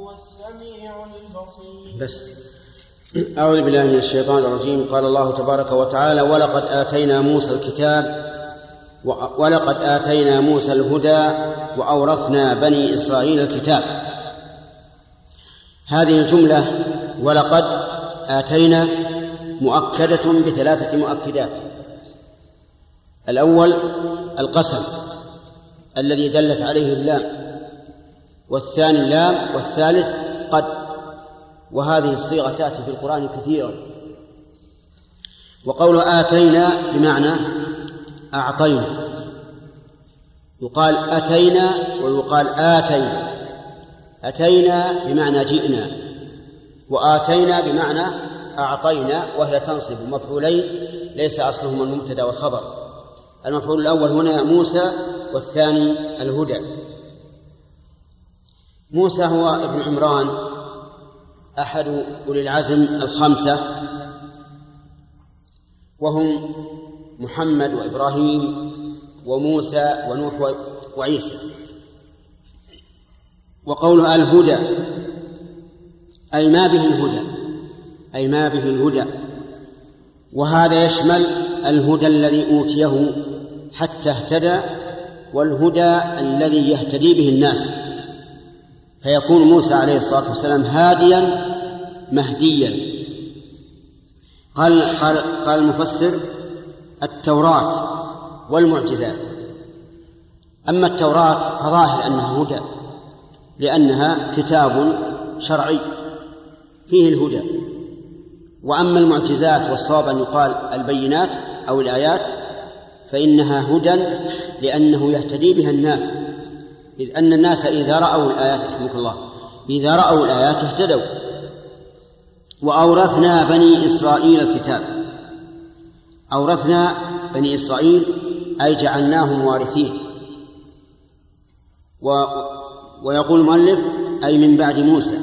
وهو السميع البصير. بس أعوذ بالله من الشيطان الرجيم. قال الله تبارك وتعالى: ولقد آتينا موسى الكتاب ولقد آتينا موسى الهدى وأورثنا بني إسرائيل الكتاب. هذه الجملة ولقد آتينا مؤكدة بثلاثة مؤكدات. الأول القسم الذي دلت عليه اللام، والثاني اللام، والثالث قد. وهذه الصيغة تأتي في القرآن كثيرا. وقول آتينا بمعنى أعطينا، يقال أتينا ويقال آتينا. أتينا بمعنى جئنا، وآتينا بمعنى أعطينا، وهي تنصب مفعولين ليس أصلهما المبتدأ والخبر. المفعول الأول هنا موسى، والثاني الهدى. موسى هو ابن عمران، أحد أولي العزم الخمسة، وهم محمد وإبراهيم وموسى ونوح وعيسى. وقوله الهدى أي ما به الهدى، أي ما به الهدى. وهذا يشمل الهدى الذي أوتيه حتى اهتدى، والهدى الذي يهتدي به الناس، فيكون موسى عليه الصلاة والسلام هاديا مهديا. قال المفسر: التوراة والمعجزات. أما التوراة فظاهر أنها هدى، لأنها كتاب شرعي فيه الهدى. وأما المعجزات والصواب أن يقال البينات أو الآيات فإنها هدى لأنه يهتدي بها الناس، إذ أن الناس إذا رأوا الآيات رحمك الله إذا رأوا الآيات اهتدوا. وأورثنا بني إسرائيل الكتاب. أورثنا بني إسرائيل أي جعلناهم وارثين. ويقول المؤلف أي من بعد موسى.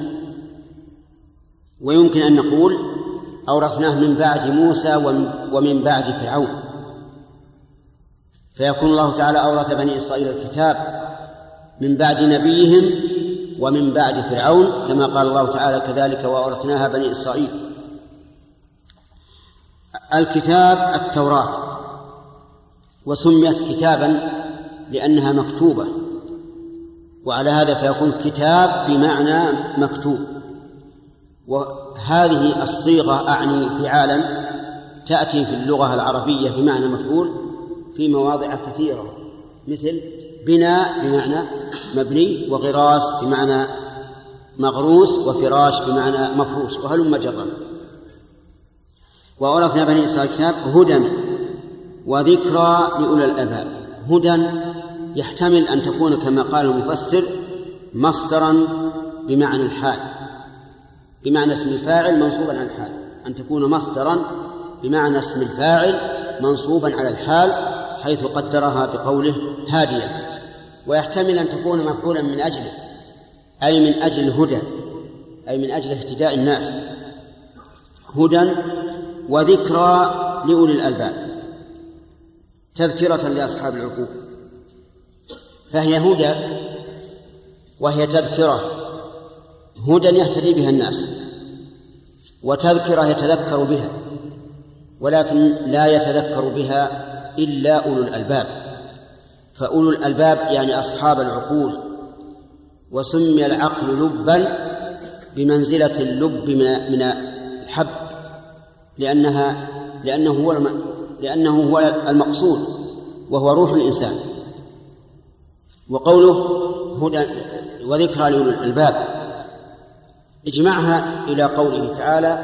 ويمكن أن نقول أورثناه من بعد موسى ومن بعد فرعون، فيكون الله تعالى أورث بني إسرائيل الكتاب من بعد نبيهم ومن بعد فرعون، كما قال الله تعالى: كذلك وأورثناها بني إسرائيل. الكتاب التوراة، وسميت كتابا لأنها مكتوبة، وعلى هذا فيكون كتاب بمعنى مكتوب. وهذه الصيغة أعني فعالا تأتي في اللغة العربية بمعنى مفعول في مواضع كثيرة، مثل بناء بمعنى مبني، وغراس بمعنى مغروس، وفراش بمعنى مفروش، وهلم جرا. وأورثنا بني إسرائيل الكتاب هدى وذكرى لأولي الألباب. هدى يحتمل أن تكون كما قال المفسر مصدرا بمعنى الحال، بمعنى اسم الفاعل منصوبا على الحال، أن تكون مصدرا بمعنى اسم الفاعل منصوبا على الحال، حيث قدرها بقوله هاديا. ويحتمل أن تكون مفعولا من أجله، أي من أجل الهدى، أي من أجل اهتداء الناس. هدى وذكرى لأولي الألباب، تذكرة لأصحاب العقول. فهي هدى وهي تذكرة، هدى يهتدي بها الناس، وتذكرة يتذكر بها، ولكن لا يتذكر بها إلا أولو الألباب. فأولو الألباب يعني أصحاب العقول. وسمي العقل لبا بمنزلة اللب من الحب، لأنه هو المقصود وهو روح الإنسان. وقوله هدى وذكرى لأولي الألباب اجمعها إلى قوله تعالى: